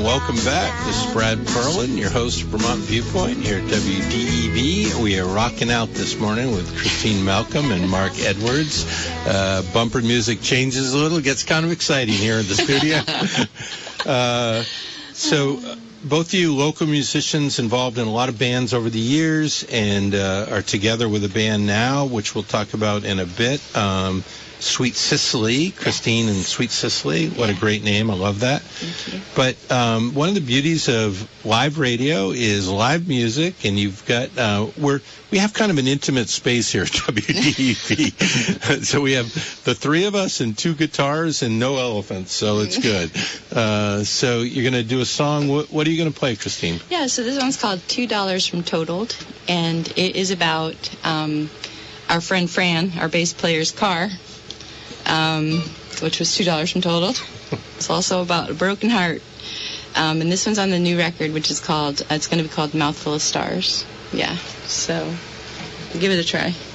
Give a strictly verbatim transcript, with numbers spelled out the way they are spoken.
and welcome back. This is Brad Perlin, your host of Vermont Viewpoint here at W D E V. We are rocking out this morning with Christine Malcolm and Mark Edwards. Uh, bumper music changes a little, gets kind of exciting here in the studio. uh, so, uh, both of you local musicians involved in a lot of bands over the years and uh, are together with a band now, which we'll talk about in a bit. Um, Sweet Cicely, Christine and Sweet Cicely. What a great name. I love that. Thank you. But um, one of the beauties of live radio is live music, and you've got, uh, we're, we have kind of an intimate space here at W D E V. So we have the three of us and two guitars and no elephants, so it's good. Uh, so you're going to do a song. What, what are you going to play, Christine? Yeah, so this one's called two dollars from Totaled, and it is about um, our friend Fran, our bass player's car. Um, which was two dollars from Totaled. It's also about a broken heart. Um, and this one's on the new record, which is called, uh, it's going to be called Mouthful of Stars. Yeah, so give it a try.